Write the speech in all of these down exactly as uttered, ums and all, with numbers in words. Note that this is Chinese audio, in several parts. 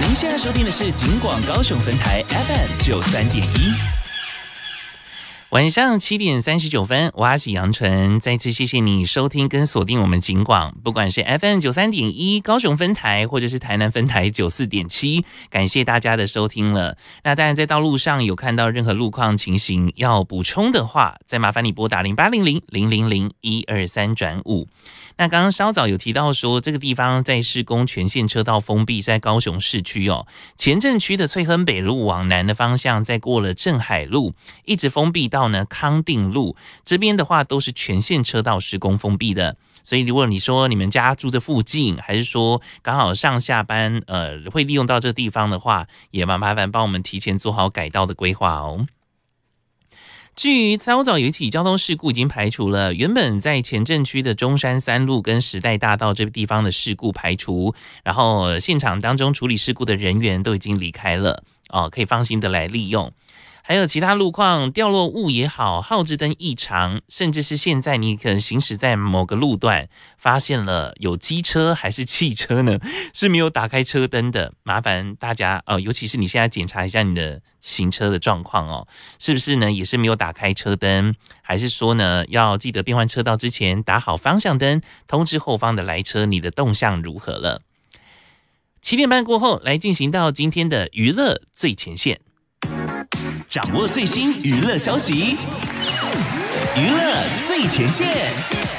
您现在收听的是警广高雄分台 F M 九三点一。晚上七点三十九分，我是杨纯，再次谢谢你收听跟锁定我们警广，不管是 F M 九三点一高雄分台，或者是台南分台九四点七，感谢大家的收听了。那当然，在道路上有看到任何路况情形要补充的话，再麻烦你拨打零八零零零零零一二三转五。那刚刚稍早有提到说，这个地方在施工，全线车道封闭，在高雄市区哦，前镇区的翠亨北路往南的方向，再过了镇海路，一直封闭到呢康定路这边的话，都是全线车道施工封闭的。所以如果你说你们家住这附近，还是说刚好上下班呃会利用到这个地方的话，也蛮麻烦帮我们提前做好改道的规划哦。至于稍早有一起交通事故已经排除了，原本在前镇区的中山三路跟时代大道这个地方的事故排除，然后现场当中处理事故的人员都已经离开了哦，可以放心的来利用。还有其他路况，掉落物也好，号志灯异常，甚至是现在你可能行驶在某个路段，发现了有机车还是汽车呢，是没有打开车灯的，麻烦大家呃，尤其是你现在检查一下你的行车的状况哦，是不是呢？也是没有打开车灯，还是说呢，要记得变换车道之前打好方向灯，通知后方的来车你的动向如何了。七点半过后，来进行到今天的娱乐最前线。掌握最新娱乐消息，娱乐最前线。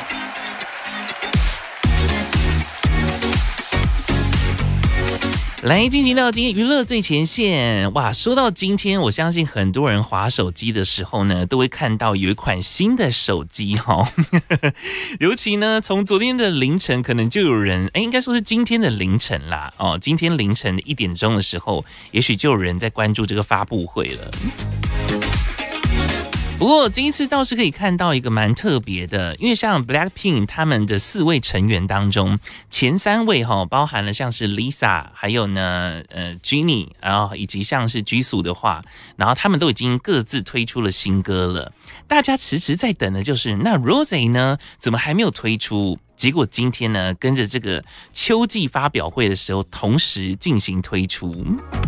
来进行到今天娱乐最前线。哇，说到今天，我相信很多人滑手机的时候呢，都会看到有一款新的手机哈。尤其呢，从昨天的凌晨，可能就有人，哎，应该说是今天的凌晨啦，哦，今天凌晨一点钟的时候，也许就有人在关注这个发布会了。不过这一次倒是可以看到一个蛮特别的，因为像 Blackpink 他们的四位成员当中，前三位哈包含了像是 Lisa， 还有呢呃 Jennie， 然后以及像是 Jisoo 的话，然后他们都已经各自推出了新歌了。大家迟迟在等的就是那 Rosé 呢，怎么还没有推出？结果今天呢，跟着这个秋季发表会的时候，同时进行推出。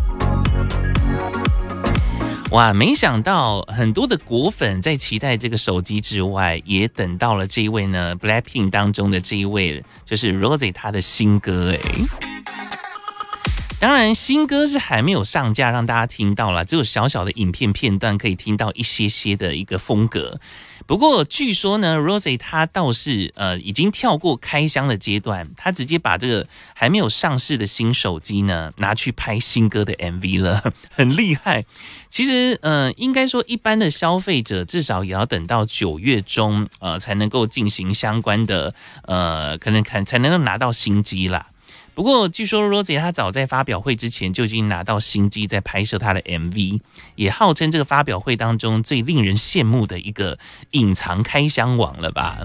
哇，没想到很多的果粉在期待这个手机之外，也等到了这一位呢 Blackpink 当中的这一位，就是 Rosé 她的新歌哎。当然新歌是还没有上架让大家听到啦，只有小小的影片片段可以听到一些些的一个风格。不过据说呢 Rosé 她倒是呃已经跳过开箱的阶段，她直接把这个还没有上市的新手机呢拿去拍新歌的 M V 了，很厉害。其实呃应该说一般的消费者至少也要等到九月中呃才能够进行相关的呃可能看才能够拿到新机啦。不过据说 Rosé 她早在发表会之前就已经拿到新机，在拍摄她的 M V， 也号称这个发表会当中最令人羡慕的一个隐藏开箱王了吧。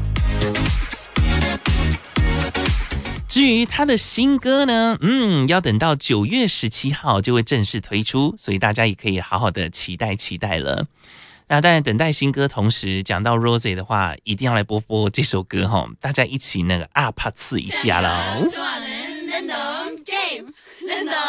至于她的新歌呢，嗯，要等到九月十七号就会正式推出，所以大家也可以好好的期待期待了。那当然等待新歌，同时讲到 Rosé 的话，一定要来播播这首歌齁，大家一起那个啊啪刺一下咯。